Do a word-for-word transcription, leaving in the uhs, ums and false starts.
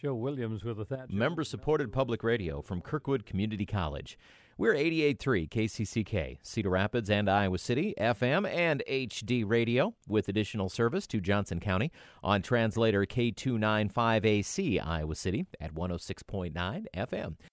Joe Williams with the Thatcher. Member-supported public radio from Kirkwood Community College. We're eighty-eight point three K C C K, Cedar Rapids and Iowa City, F M and H D radio, with additional service to Johnson County on translator K two ninety-five A C, Iowa City at one oh six point nine F M.